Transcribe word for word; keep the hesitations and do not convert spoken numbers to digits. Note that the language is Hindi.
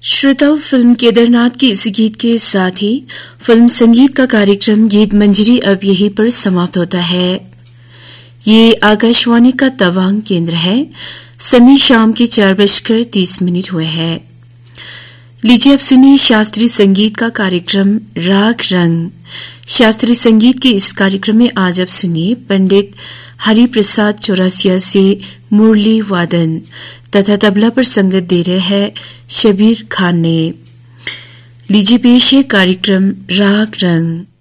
श्रोताओं, फिल्म केदारनाथ के इसी गीत के साथ ही फिल्म संगीत का कार्यक्रम गीत मंजरी अब यहीं पर समाप्त होता है। ये आकाशवाणी का तवांग केंद्र है। समय शाम के चार बजकर तीस मिनट हुए हैं। लीजिए अब सुनिए शास्त्रीय संगीत का कार्यक्रम राग रंग। शास्त्रीय संगीत के इस कार्यक्रम में आज अब सुनिए पंडित हरिप्रसाद चौरसिया से मुरली वादन तथा तबला पर संगत दे रहे हैं शबीर खान ने। लीजिए पेश है कार्यक्रम राग रंग।